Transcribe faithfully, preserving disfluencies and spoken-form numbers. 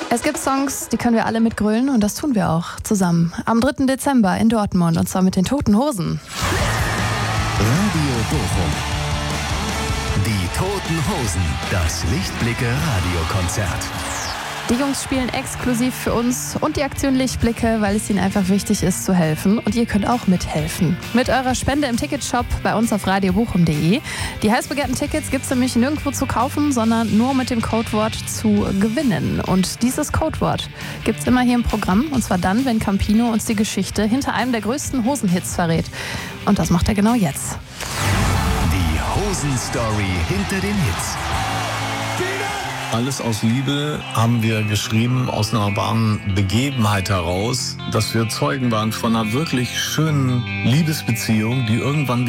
Es gibt Songs, die können wir alle mitgrölen und das tun wir auch zusammen. Am dritten Dezember in Dortmund und zwar mit den Toten Hosen. Radio Bochum. Die Toten Hosen. Das Lichtblicke Radiokonzert. Die Jungs spielen exklusiv für uns und die Aktion Lichtblicke, weil es ihnen einfach wichtig ist zu helfen. Und ihr könnt auch mithelfen. Mit eurer Spende im Ticketshop bei uns auf radio bochum punkt de. Die heiß begehrten Tickets gibt es nämlich nirgendwo zu kaufen, sondern nur mit dem Codewort zu gewinnen. Und dieses Codewort gibt es immer hier im Programm. Und zwar dann, wenn Campino uns die Geschichte hinter einem der größten Hosenhits verrät. Und das macht er genau jetzt. Die Hosen-Story hinter den Hits. Alles aus Liebe haben wir geschrieben, aus einer wahren Begebenheit heraus, dass wir Zeugen waren von einer wirklich schönen Liebesbeziehung, die irgendwann